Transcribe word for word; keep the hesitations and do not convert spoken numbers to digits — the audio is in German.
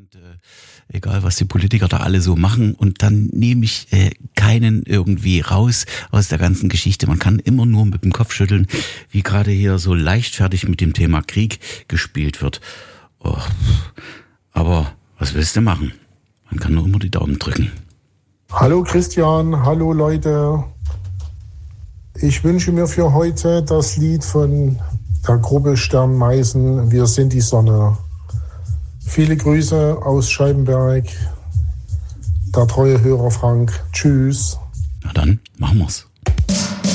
Und äh, egal, was die Politiker da alle so machen, und dann nehme ich äh, keinen irgendwie raus aus der ganzen Geschichte. Man kann immer nur mit dem Kopf schütteln, wie gerade hier so leichtfertig mit dem Thema Krieg gespielt wird. Oh, aber was willst du machen? Man kann nur immer die Daumen drücken. Hallo Christian, hallo Leute. Ich wünsche mir für heute das Lied von der Gruppe Sternmeisen, Wir sind die Sonne. Viele Grüße aus Scheibenberg, der treue Hörer Frank. Tschüss. Na dann, machen wir's.